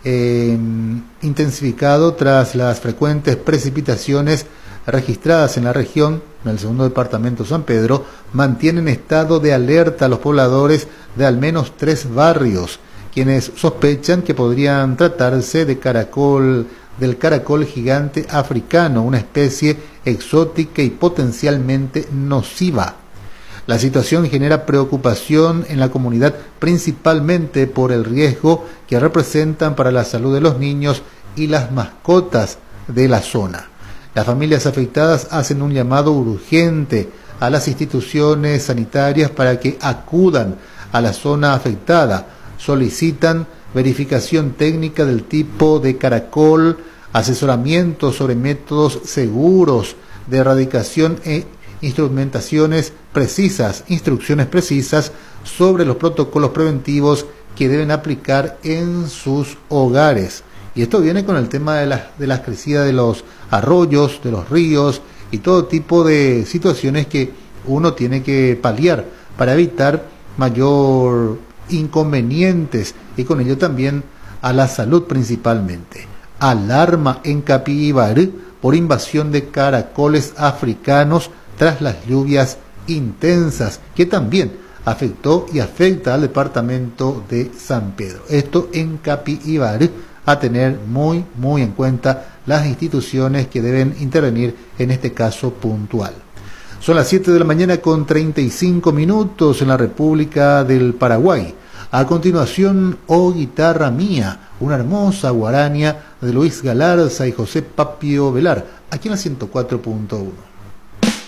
intensificado tras las frecuentes precipitaciones registradas en la región. En el segundo departamento, San Pedro, mantienen estado de alerta a los pobladores de al menos 3 barrios, quienes sospechan que podrían tratarse del caracol gigante africano, una especie exótica y potencialmente nociva. La situación genera preocupación en la comunidad, principalmente por el riesgo que representan para la salud de los niños y las mascotas de la zona. Las familias afectadas hacen un llamado urgente a las instituciones sanitarias para que acudan a la zona afectada. Solicitan verificación técnica del tipo de caracol, asesoramiento sobre métodos seguros de erradicación e instrucciones precisas sobre los protocolos preventivos que deben aplicar en sus hogares. Y esto viene con el tema de las crecidas de los arroyos, de los ríos y todo tipo de situaciones que uno tiene que paliar para evitar mayor inconvenientes y con ello también a la salud principalmente. Alarma en Capibari por invasión de caracoles africanos tras las lluvias intensas que también afectó y afecta al departamento de San Pedro. Esto en Capibari, a tener muy en cuenta las instituciones que deben intervenir en este caso puntual. Son las 7 de la mañana con 35 minutos en la República del Paraguay. A continuación, Oh Guitarra Mía, una hermosa guarania de Luis Galarza y José Papio Velar, aquí en la 104.1.